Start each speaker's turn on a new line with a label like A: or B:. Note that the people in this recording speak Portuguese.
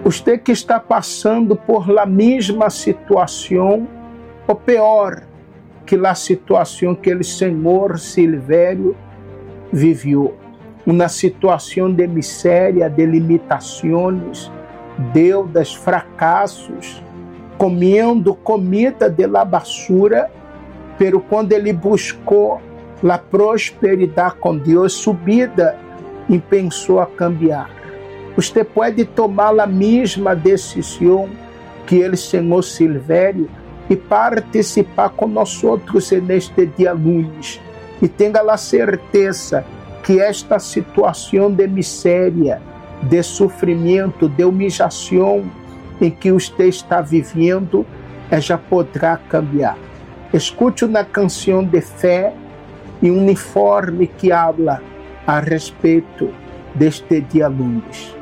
A: Você que está passando por la mesma situação, ou pior, que a situação que o senhor Silvério viveu. Uma situação de miséria, de limitações, deudas, fracassos, comendo comida de la basura, pero quando ele buscou a prosperidade com Deus, subida, e pensou a cambiar. Você pode tomar a mesma decisão que o senhor Silvério e participar conosco neste dia lunes. E tenha a certeza que esta situação de miséria, de sofrimento, de humilhação em que você está vivendo, já poderá cambiar. Escute uma canção de fé e um informe que habla a respeito deste dia lunes.